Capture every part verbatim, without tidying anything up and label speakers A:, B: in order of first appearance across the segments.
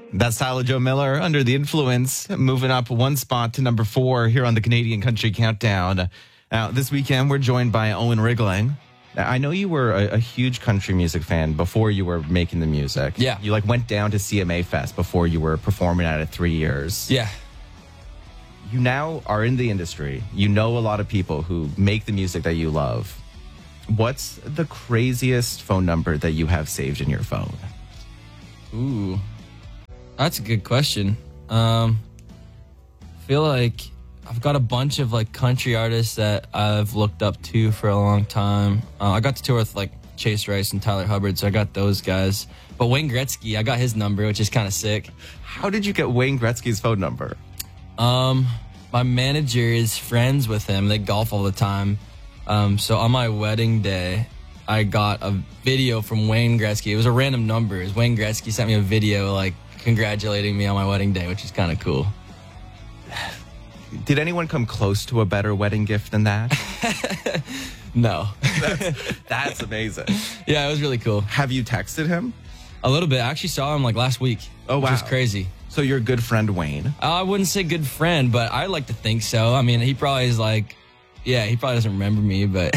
A: That's Tyler Joe Miller, Under the Influence, moving up one spot to number four here on the Canadian Country Countdown. Now, this weekend, we're joined by Owen Riegling. Now, I know you were a, a huge country music fan before you were making the music.
B: Yeah.
A: You, like, went down to C M A Fest before you were performing at it three years.
B: Yeah.
A: You now are in the industry. You know a lot of people who make the music that you love. What's the craziest phone number that you have saved in your phone?
B: Ooh. That's a good question. Um, I feel like I've got a bunch of like country artists that I've looked up to for a long time. Uh, I got to tour with like Chase Rice and Tyler Hubbard, so I got those guys. But Wayne Gretzky, I got his number, which is kind of sick.
A: How did you get Wayne Gretzky's phone number?
B: Um, my manager is friends with him. They golf all the time. Um, so on my wedding day, I got a video from Wayne Gretzky. It was a random number. It was Wayne Gretzky sent me a video like congratulating me on my wedding day, which is kind of cool.
A: Did anyone come close to a better wedding gift than that?
B: No.
A: that's, that's amazing.
B: Yeah, it was really cool.
A: Have you texted him?
B: A little bit. I actually saw him like last week.
A: Oh, wow.
B: Which was crazy.
A: So you're a good friend, Wayne?
B: I wouldn't say good friend, but I like to think so. I mean, he probably is like, yeah, he probably doesn't remember me, but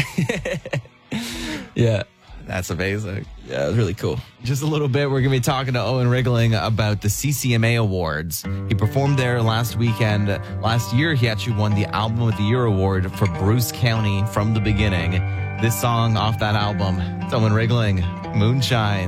B: yeah.
A: That's amazing.
B: Yeah, it was really cool.
A: Just a little bit, we're going to be talking to Owen Riegling about the C C M A Awards. He performed there last weekend. Last year, he actually won the Album of the Year award for Bruce County, From the Beginning. This song off that album, it's Owen Riegling, Moonshine.